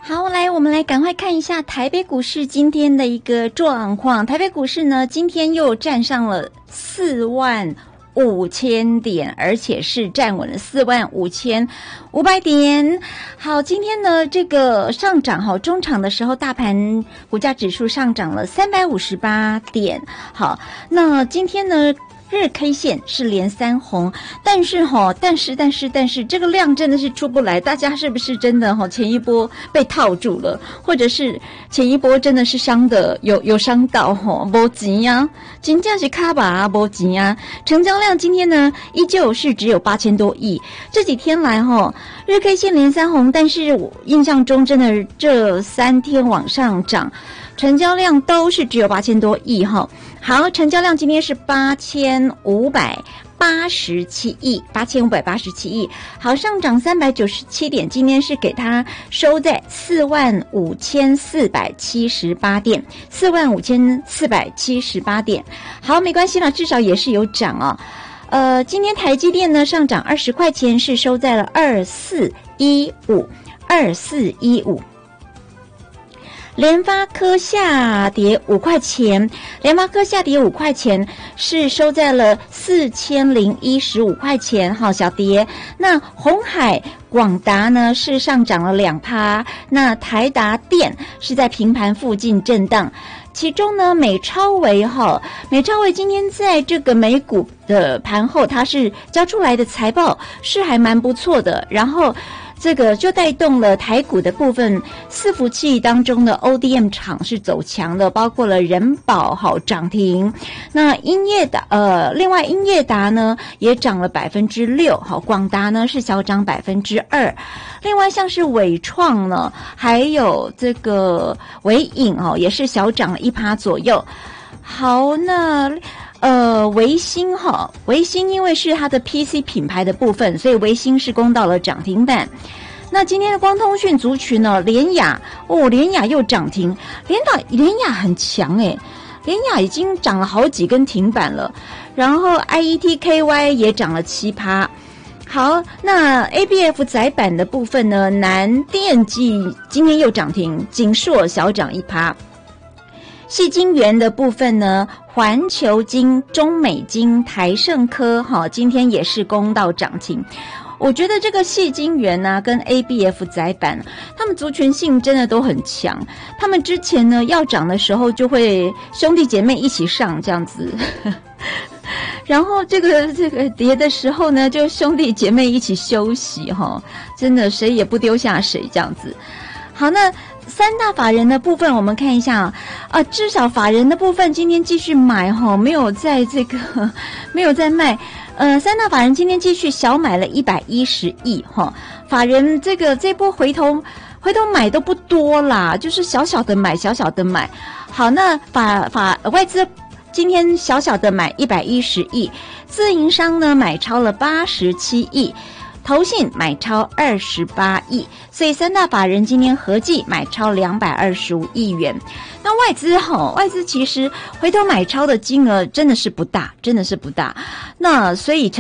好，来，我们来赶快看一下台北股市今天的一个状况。台北股市呢，今天又站上了45000点，而且是站稳了45500点。好，今天呢，这个上涨哈，中场的时候，大盘股价指数上涨了358点。好，那今天呢，日 K 线是连三红，但是这个量真的是出不来，大家是不是真的前一波被套住了，或者是前一波真的是伤的有伤到没钱啊，真正是卡吧没钱啊。成交量今天呢依旧是只有8000多亿，这几天来日 K 线连三红，但是我印象中真的这3天往上涨，成交量都是只有8000多亿哈。好，成交量今天是8587亿，8587亿。好，上涨397点，今天是给它收在45478点，45478点。好，没关系啦，至少也是有涨哦。今天台积电呢上涨20块钱，是收在了2415。联发科下跌5块钱，是收在了4015块钱，好，小跌。那鸿海、广达呢是上涨了2%，那台达电是在平盘附近震荡。其中呢，美超微今天在这个美股的盘后，它是交出来的财报是还蛮不错的，然后这个就带动了台股的部分，伺服器当中的 ODM 厂是走强的，包括了仁宝涨停。那另外英业达呢也涨了6%，广达呢是小涨2%。另外像是伟创呢，还有这个伟影也是小涨了1%左右。好，那微星因为是它的 PC 品牌的部分，所以微星是攻到了涨停板。那今天的光通讯族群呢，联亚又涨停，联亚很强联亚已经涨了好几根停板了，然后 IETKY 也涨了7%。好，那 ABF 载板的部分呢，南电机今天又涨停，景硕小涨1%。矽晶圆的部分呢，环球晶、中美晶、台盛科今天也是攻到涨停。我觉得这个矽晶圆啊跟 ABF 载板，他们族群性真的都很强。他们之前呢要涨的时候，就会兄弟姐妹一起上这样子。然后这个跌的时候呢，就兄弟姐妹一起休息真的谁也不丢下谁这样子。好，那三大法人的部分我们看一下至少法人的部分今天继续买没有在卖。三大法人今天继续小买了110亿法人这波回头买都不多啦，就是小小的买。好，那外资今天小小的买110亿，自营商呢买超了87亿，投信买超28亿，所以三大法人今天合计买超225亿元。那外资其实回头买超的金额真的是不大，那所以